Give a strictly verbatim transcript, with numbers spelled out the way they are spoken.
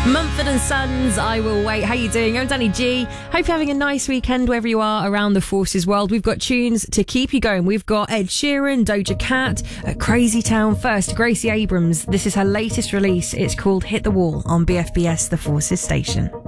Mumford and Sons, I Will Wait. How you doing? I'm Danny G. Hope you're having a nice weekend wherever you are around the Forces world. We've got tunes to keep you going. We've got Ed Sheeran, Doja Cat, uh, Crazy Town. First, Gracie Abrams. This is her latest release. It's called Hit the Wall on B F B S, the Forces station.